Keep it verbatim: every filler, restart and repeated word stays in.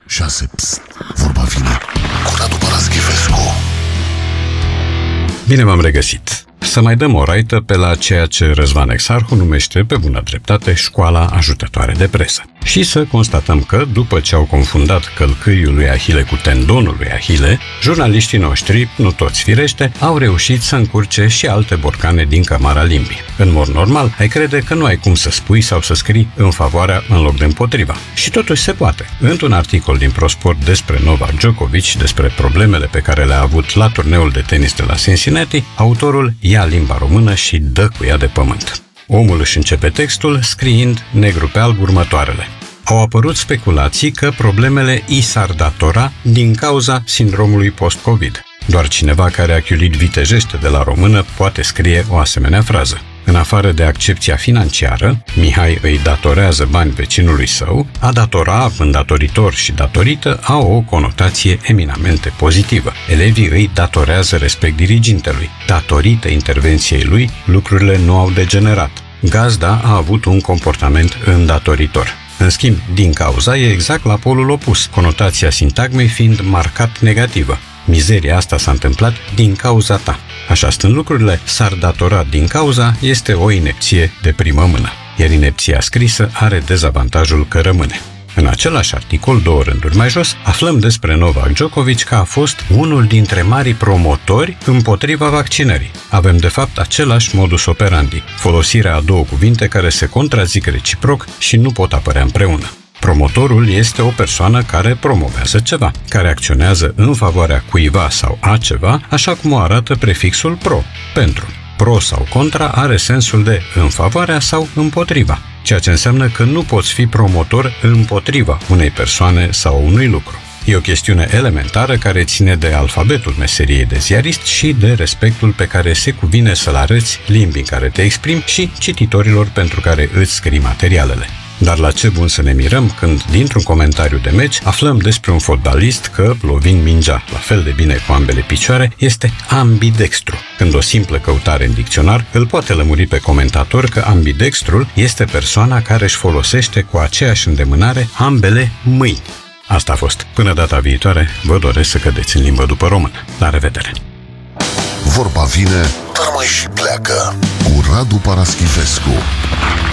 șase. Psst, vorba vine cu Radu Paraschivescu. Bine v-am regăsit! Să mai dăm o raită pe la ceea ce Răzvan Exarhu numește pe bună dreptate școala ajutătoare de presă. Și să constatăm că, după ce au confundat călcâiul lui Ahile cu tendonul lui Ahile, jurnaliștii noștri, nu toți firește, au reușit să încurce și alte borcane din cămara limbii. În mod normal, ai crede că nu ai cum să spui sau să scrii în favoarea în loc de împotriva. Și totuși se poate. Într-un articol din ProSport despre Novak Djokovic și despre problemele pe care le-a avut la turneul de tenis de la Cincinnati, autorul ia limba română și dă cu ea de pământ. Omul își începe textul scriind negru pe alb următoarele. Au apărut speculații că problemele i s-ar datora din cauza sindromului post-COVID. Doar cineva care a chiulit vitejește de la română poate scrie o asemenea frază. În afară de accepția financiară, Mihai îi datorează bani vecinului său, a datora, îndatoritor și datorită au o conotație eminamente pozitivă. Elevii îi datorează respect dirigintelui. Datorită intervenției lui, lucrurile nu au degenerat. Gazda a avut un comportament îndatoritor. În schimb, din cauza e exact la polul opus, conotația sintagmei fiind marcat negativă. Mizeria asta s-a întâmplat din cauza ta. Așa stând lucrurile, s-ar datora din cauza este o inepție de primă mână, iar inepția scrisă are dezavantajul că rămâne. În același articol, două rânduri mai jos, aflăm despre Novak Djokovic că a fost unul dintre marii promotori împotriva vaccinării. Avem de fapt același modus operandi, folosirea a două cuvinte care se contrazic reciproc și nu pot apărea împreună. Promotorul este o persoană care promovează ceva, care acționează în favoarea cuiva sau a ceva, așa cum o arată prefixul pro, pentru. Pro sau contra are sensul de în favoarea sau împotriva, ceea ce înseamnă că nu poți fi promotor împotriva unei persoane sau unui lucru. E o chestiune elementară care ține de alfabetul meseriei de ziarist și de respectul pe care se cuvine să-l arăți limbii în care te exprimi și cititorilor pentru care îți scrii materialele. Dar la ce bun să ne mirăm când, dintr-un comentariu de meci, aflăm despre un fotbalist că, lovind mingea la fel de bine cu ambele picioare, este ambidextru, când o simplă căutare în dicționar îl poate lămuri pe comentator că ambidextrul este persoana care își folosește cu aceeași îndemânare ambele mâini. Asta a fost. Până data viitoare, vă doresc să cădeți în limbă după română. La revedere! Vorba vine, dar mai și pleacă cu Radu Paraschivescu.